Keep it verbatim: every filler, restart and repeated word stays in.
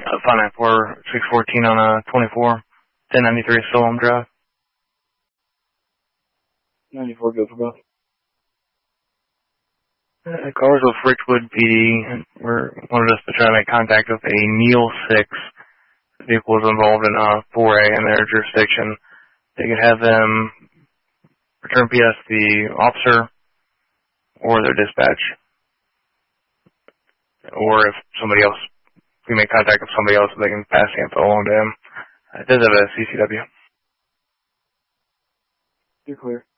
Uh, five nine four, six fourteen on a twenty-four, ten ninety-three Solom Drive. ninety-four, go for both. Uh, cars with Richwood P D were wanted us to try to make contact with a Neil six vehicle was involved in a four A in their jurisdiction. They could have them return P S the officer or their dispatch. Or if somebody else, if we make contact with somebody else, they can pass the info along to him. Uh, it does have a C C W. You're clear.